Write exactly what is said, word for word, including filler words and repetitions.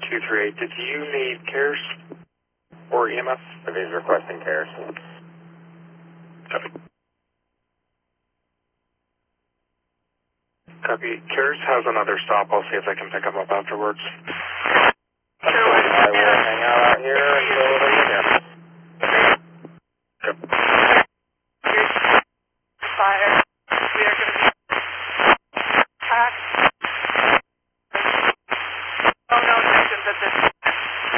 two three eight. Did you need CARES or E M S? He's requesting CARES. Copy. Copy. CARES has another stop. I'll see if I can pick him up afterwards. I will hang out out here until they get here. Yep. Fire.